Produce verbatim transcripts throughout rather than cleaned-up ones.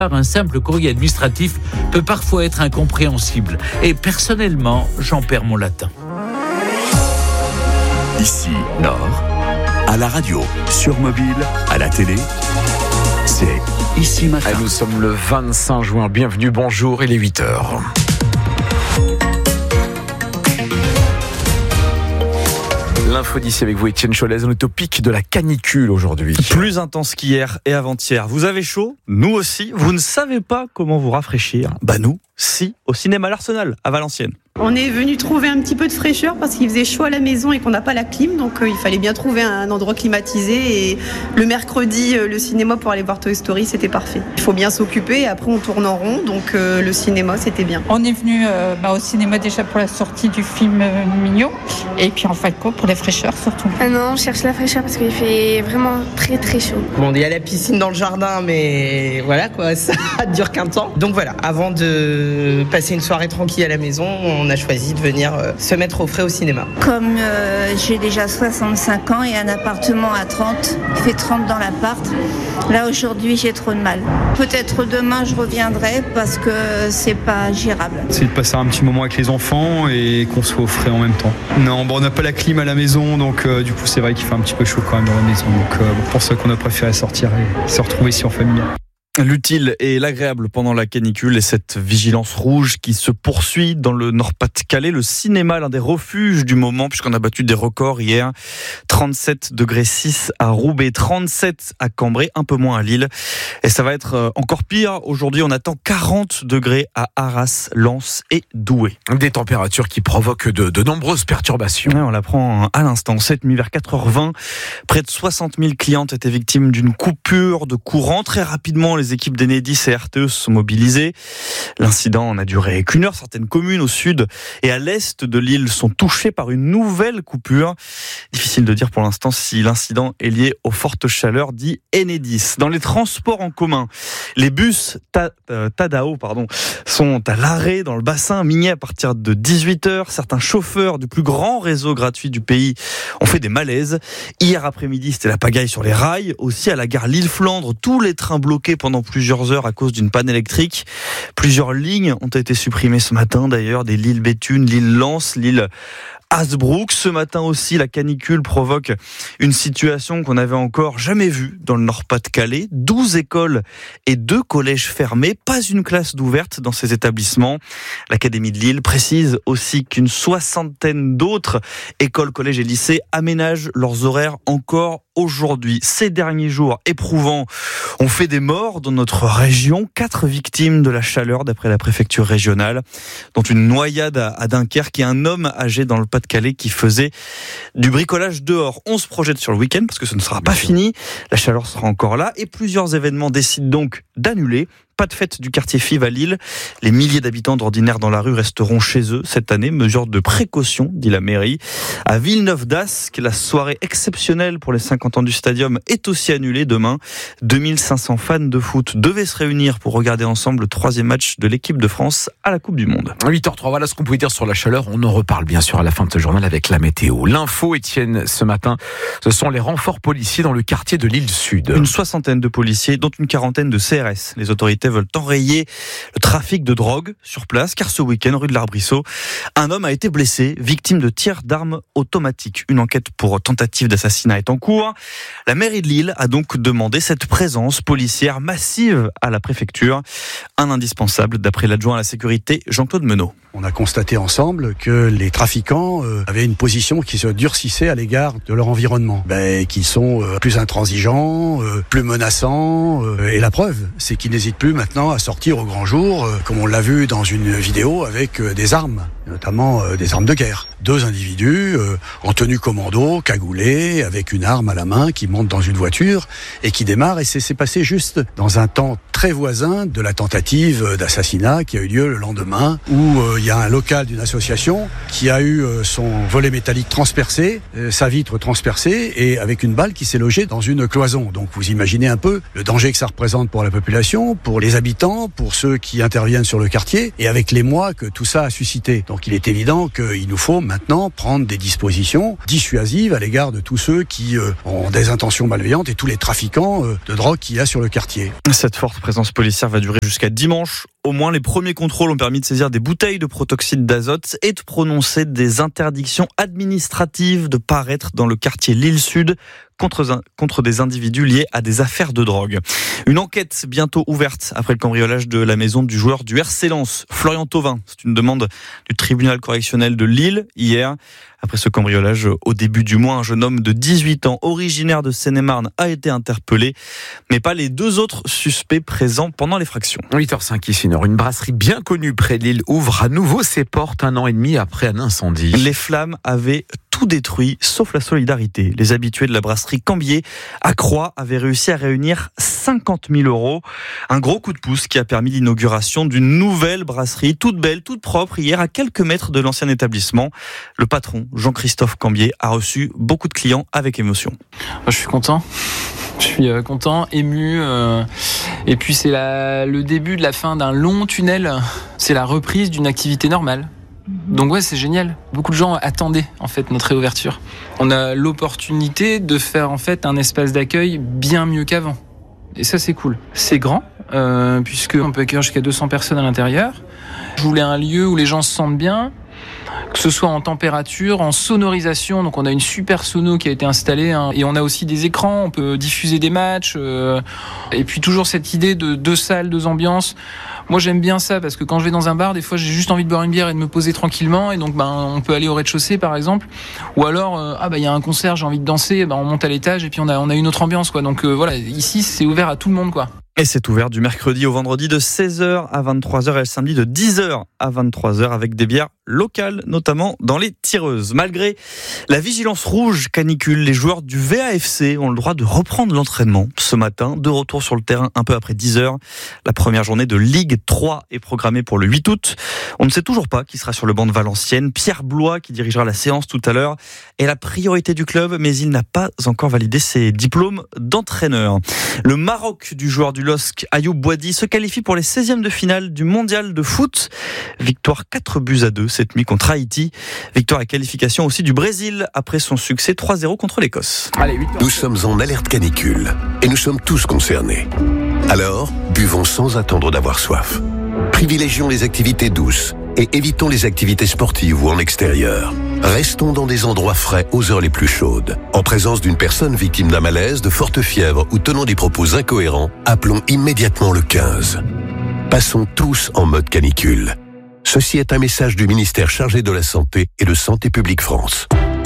Un simple courrier administratif peut parfois être incompréhensible. Et personnellement, j'en perds mon latin. Ici, Nord, à la radio, sur mobile, à la télé, c'est Ici Matin. Et nous sommes le vingt-cinq juin. Bienvenue, bonjour, il est huit heures. L'info d'ici avec vous, Étienne Cholez. On est au pic de la canicule aujourd'hui. Plus intense qu'hier et avant-hier. Vous avez chaud, nous aussi. Vous ne savez pas comment vous rafraîchir. Bah nous, si, au cinéma L'Arsenal, à Valenciennes. On est venu trouver un petit peu de fraîcheur parce qu'il faisait chaud à la maison et qu'on n'a pas la clim, donc euh, il fallait bien trouver un endroit climatisé. Et le mercredi, euh, le cinéma pour aller voir Toy Story, c'était parfait. Il faut bien s'occuper et après on tourne en rond, donc euh, le cinéma c'était bien. On est venu euh, bah, au cinéma déjà pour la sortie du film euh, Mignon et puis en Falco pour la fraîcheur surtout. Ah non, on cherche la fraîcheur parce qu'il fait vraiment très très chaud. Bon, il y a la piscine dans le jardin, mais voilà quoi, ça dure qu'un temps. Donc voilà, avant de passer une soirée tranquille à la maison, on a choisi de venir euh, se mettre au frais au cinéma. Comme euh, j'ai déjà soixante-cinq ans et un appartement à trente, il fait trente dans l'appart, là aujourd'hui j'ai trop de mal. Peut-être demain je reviendrai parce que c'est pas gérable. C'est de passer un petit moment avec les enfants et qu'on soit au frais en même temps. Non, bon, on n'a pas la clim à la maison, donc euh, du coup c'est vrai qu'il fait un petit peu chaud quand même dans la maison. Donc euh, pour ça qu'on a préféré sortir et se retrouver ici en famille. L'utile et l'agréable pendant la canicule et cette vigilance rouge qui se poursuit dans le Nord-Pas-de-Calais. Le cinéma, l'un des refuges du moment, puisqu'on a battu des records hier. trente-sept degrés six à Roubaix, trente-sept à Cambrai, un peu moins à Lille. Et ça va être encore pire. Aujourd'hui, on attend quarante degrés à Arras, Lens et Douai. Des températures qui provoquent de, de nombreuses perturbations. Ouais, on l'apprend à l'instant. Cette nuit, vers quatre heures vingt, près de soixante mille clientes étaient victimes d'une coupure de courant. Très rapidement, les équipes d'Enedis et R T E se sont mobilisées. L'incident n'a duré qu'une heure. Certaines communes au sud et à l'est de l'île sont touchées par une nouvelle coupure. Difficile de dire pour l'instant si l'incident est lié aux fortes chaleurs, dit Enedis. Dans les transports en commun, les bus ta, euh, Tadao pardon, sont à l'arrêt dans le bassin minier à partir de dix-huit heures. Certains chauffeurs du plus grand réseau gratuit du pays ont fait des malaises. Hier après-midi, c'était la pagaille sur les rails. Aussi à la gare Lille-Flandre, tous les trains bloqués pendant plusieurs heures à cause d'une panne électrique. Plusieurs lignes ont été supprimées ce matin d'ailleurs, des Lille Béthune, Lille Lens, Lille Hasbrook. Ce matin aussi, la canicule provoque une situation qu'on n'avait encore jamais vue dans le Nord-Pas-de-Calais. douze écoles et deux collèges fermés, pas une classe d'ouverte dans ces établissements. L'Académie de Lille précise aussi qu'une soixantaine d'autres écoles, collèges et lycées aménagent leurs horaires encore aujourd'hui. Ces derniers jours éprouvants ont fait des morts dans notre région. Quatre victimes de la chaleur d'après la préfecture régionale, dont une noyade à Dunkerque et un homme âgé dans le Pas-de-Calais qui faisait du bricolage dehors. On se projette sur le week-end parce que ce ne sera pas fini. La chaleur sera encore là et plusieurs événements décident donc d'annuler. Pas de fête du quartier Fives à Lille. Les milliers d'habitants d'ordinaire dans la rue resteront chez eux cette année. Mesure de précaution, dit la mairie. À Villeneuve-d'Ascq, la soirée exceptionnelle pour les cinquante ans du stadium est aussi annulée demain. deux mille cinq cents fans de foot devaient se réunir pour regarder ensemble le troisième match de l'équipe de France à la Coupe du Monde. huit heures trois, voilà ce qu'on pouvait dire sur la chaleur. On en reparle bien sûr à la fin de ce journal avec la météo. L'info, Étienne, ce matin, ce sont les renforts policiers dans le quartier de l'île Sud. Une soixantaine de policiers, dont une quarantaine de C R S. Les autorités veulent enrayer le trafic de drogue sur place, car ce week-end, rue de l'Arbrisseau, un homme a été blessé, victime de tirs d'armes automatiques. Une enquête pour tentative d'assassinat est en cours. La mairie de Lille a donc demandé cette présence policière massive à la préfecture. Un indispensable, d'après l'adjoint à la sécurité, Jean-Claude Menot. On a constaté ensemble que les trafiquants euh, avaient une position qui se durcissait à l'égard de leur environnement, ben, qui sont euh, plus intransigeants, euh, plus menaçants, euh, et la preuve, c'est qu'ils n'hésitent plus maintenant à sortir au grand jour, euh, comme on l'a vu dans une vidéo, avec euh, des armes, notamment euh, des armes de guerre. Deux individus euh, en tenue commando, cagoulés, avec une arme à la main, qui montent dans une voiture et qui démarrent, et c'est, c'est passé juste dans un temps très voisin de la tentative d'assassinat qui a eu lieu le lendemain, où euh, il y a un local d'une association qui a eu son volet métallique transpercé, sa vitre transpercée, et avec une balle qui s'est logée dans une cloison. Donc vous imaginez un peu le danger que ça représente pour la population, pour les habitants, pour ceux qui interviennent sur le quartier, et avec l'émoi que tout ça a suscité. Donc il est évident qu'il nous faut maintenant prendre des dispositions dissuasives à l'égard de tous ceux qui euh, ont des intentions malveillantes et tous les trafiquants euh, de drogue qu'il y a sur le quartier. Cette forte présence policière va durer jusqu'à dimanche. Au moins, les premiers contrôles ont permis de saisir des bouteilles de protoxyde d'azote et de prononcer des interdictions administratives de paraître dans le quartier Lille-Sud contre, contre des individus liés à des affaires de drogue. Une enquête bientôt ouverte après le cambriolage de la maison du joueur du R C Lens, Florian Thauvin. C'est une demande du tribunal correctionnel de Lille hier. Après ce cambriolage, au début du mois, un jeune homme de dix-huit ans, originaire de Seine-et-Marne, a été interpellé, mais pas les deux autres suspects présents pendant l'effraction. huit heures cinq ici, Nord. Une brasserie bien connue près de Lille ouvre à nouveau ses portes un an et demi après un incendie. Les flammes avaient tout détruit, sauf la solidarité. Les habitués de la brasserie Cambier à Croix avaient réussi à réunir cinquante mille euros. Un gros coup de pouce qui a permis l'inauguration d'une nouvelle brasserie, toute belle, toute propre, hier à quelques mètres de l'ancien établissement. Le patron, Jean-Christophe Cambier, a reçu beaucoup de clients avec émotion. Je suis content. Je suis euh, content, ému. Euh, et puis c'est la, le début de la fin d'un long tunnel. C'est la reprise d'une activité normale. Donc ouais, c'est génial. Beaucoup de gens attendaient en fait notre réouverture. On a l'opportunité de faire en fait un espace d'accueil bien mieux qu'avant. Et ça, c'est cool. C'est grand, euh, puisqu'on peut accueillir jusqu'à deux cents personnes à l'intérieur. Je voulais un lieu où les gens se sentent bien, que ce soit en température, en sonorisation. Donc on a une super sono qui a été installée, hein, et on a aussi des écrans, on peut diffuser des matchs. Euh, et puis toujours cette idée de deux salles, deux ambiances. Moi j'aime bien ça parce que quand je vais dans un bar, des fois j'ai juste envie de boire une bière et de me poser tranquillement, et donc ben on peut aller au rez-de-chaussée par exemple, ou alors euh, ah bah il y a un concert, j'ai envie de danser, ben on monte à l'étage et puis on a on a une autre ambiance quoi. Donc euh, voilà, ici c'est ouvert à tout le monde quoi. Et c'est ouvert du mercredi au vendredi de seize heures à vingt-trois heures et le samedi de dix heures à vingt-trois heures avec des bières locales, notamment dans les tireuses. Malgré la vigilance rouge canicule, les joueurs du V A F C ont le droit de reprendre l'entraînement ce matin. De retour sur le terrain un peu après dix heures. La première journée de Ligue trois est programmée pour le huit août. On ne sait toujours pas qui sera sur le banc de Valenciennes. Pierre Blois, qui dirigera la séance tout à l'heure, est la priorité du club, mais il n'a pas encore validé ses diplômes d'entraîneur. Le Maroc du joueur du L O S C, Ayoub Boadi, se qualifie pour les seizièmes de finale du mondial de foot. Victoire quatre buts à deux cette nuit contre Haïti. Victoire et qualification aussi du Brésil après son succès trois zéro contre l'Écosse. Allez, huit Nous sommes en alerte canicule et nous sommes tous concernés. Alors, buvons sans attendre d'avoir soif. Privilégions les activités douces et évitons les activités sportives ou en extérieur. Restons dans des endroits frais aux heures les plus chaudes. En présence d'une personne victime d'un malaise, de forte fièvre ou tenant des propos incohérents, appelons immédiatement le quinze. Passons tous en mode canicule. Ceci est un message du ministère chargé de la Santé et de Santé publique France.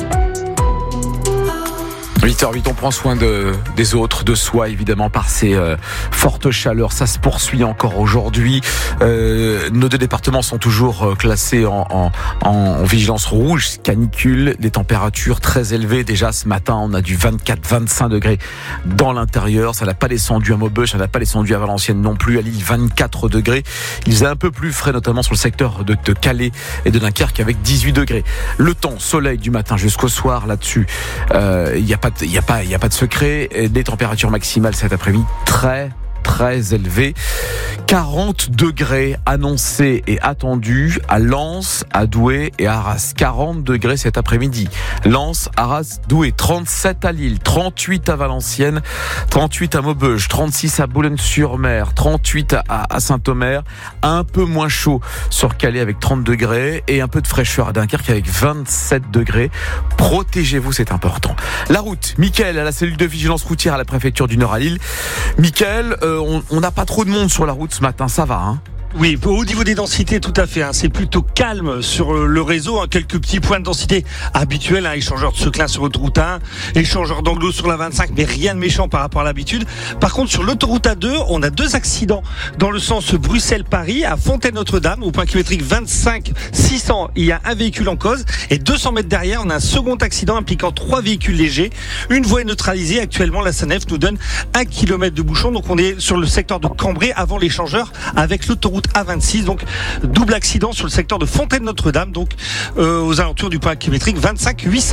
huit heures huit, on prend soin de, des autres, de soi évidemment par ces euh, fortes chaleurs. Ça se poursuit encore aujourd'hui. Euh, nos deux départements sont toujours euh, classés en, en, en vigilance rouge, canicule, des températures très élevées. Déjà ce matin, on a du vingt-quatre à vingt-cinq degrés dans l'intérieur. Ça n'a pas descendu à Maubeuge, ça n'a pas descendu à Valenciennes non plus. À Lille, vingt-quatre degrés. Il faisait un peu plus frais, notamment sur le secteur de, de Calais et de Dunkerque avec dix-huit degrés. Le temps, soleil du matin jusqu'au soir là-dessus. Euh, il n'y a pas Il n'y a pas, il n'y a pas de secret. Des températures maximales cet après-midi très, très élevées. quarante degrés annoncés et attendus à Lens, à Douai et à Arras. quarante degrés cet après-midi. Lens, Arras, Douai. trente-sept à Lille, trente-huit à Valenciennes, trente-huit à Maubeuge, trente-six à Boulogne-sur-Mer, trente-huit à, à Saint-Omer. Un peu moins chaud sur Calais avec trente degrés et un peu de fraîcheur à Dunkerque avec vingt-sept degrés. Protégez-vous, c'est important. La route, Mickaël à la cellule de vigilance routière à la préfecture du Nord à Lille. Mickaël, euh, on n'a pas trop de monde sur la route ce matin, ça va hein? Oui, au niveau des densités, tout à fait. Hein, c'est plutôt calme sur le réseau. Hein, quelques petits points de densité habituels. Hein, échangeur de Seclin sur l'autoroute un, échangeur d'Anglo sur la vingt-cinq, mais rien de méchant par rapport à l'habitude. Par contre, sur l'autoroute A deux, on a deux accidents dans le sens Bruxelles-Paris, à Fontaine-Notre-Dame, au point kilométrique vingt-cinq six cents. Il y a un véhicule en cause et deux cents mètres derrière, on a un second accident impliquant trois véhicules légers. Une voie est neutralisée. Actuellement, la S A N F nous donne un kilomètre de bouchon. Donc, on est sur le secteur de Cambrai avant l'échangeur avec l'autoroute A vingt-six, donc double accident sur le secteur de Fontaine-Notre-Dame, donc euh, aux alentours du point kilométrique vingt-cinq huit cents.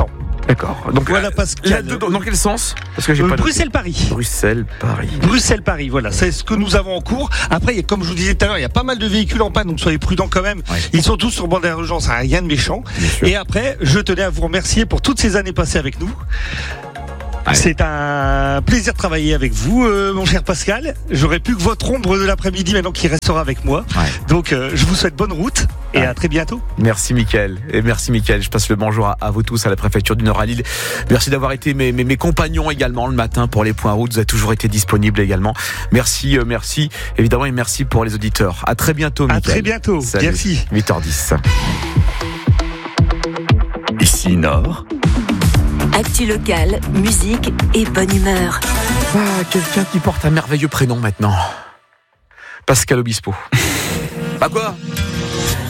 D'accord. Donc voilà Pascal. Là, dans quel sens? Parce que j'ai euh, pas Bruxelles-Paris. Bruxelles-Paris. Bruxelles-Paris, voilà, c'est ce que nous avons en cours. Après, comme je vous disais tout à l'heure, il y a pas mal de véhicules en panne, donc soyez prudents quand même. Ouais. Ils sont tous sur bord d'urgence, hein, rien de méchant. Et après, je tenais à vous remercier pour toutes ces années passées avec nous. Ouais. C'est un plaisir de travailler avec vous, euh, mon cher Pascal. J'aurais plus que votre ombre de l'après-midi maintenant qui restera avec moi. Ouais. Donc, euh, je vous souhaite bonne route et ouais. à très bientôt. Merci, Mickaël. Et merci, Mickaël. Je passe le bonjour à, à vous tous à la préfecture du Nord à Lille. Merci d'avoir été mes, mes, mes compagnons également le matin pour les points route. Vous avez toujours été disponibles également. Merci, euh, merci. Évidemment, et merci pour les auditeurs. À très bientôt, Mickaël. À très bientôt. Salut. Merci. huit heures dix. Ici Nord. Actu locale, musique et bonne humeur. Ah, quelqu'un qui porte un merveilleux prénom maintenant. Pascal Obispo. Bah quoi ?